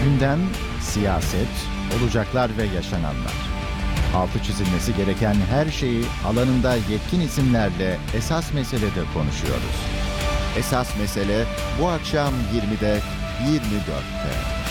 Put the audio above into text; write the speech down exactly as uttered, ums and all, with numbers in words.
Gündem, siyaset, olacaklar ve yaşananlar. Altı çizilmesi gereken her şeyi alanında yetkin isimlerle Esas Mesele'de konuşuyoruz. Esas Mesele bu akşam yirmide, yirmi dörtte.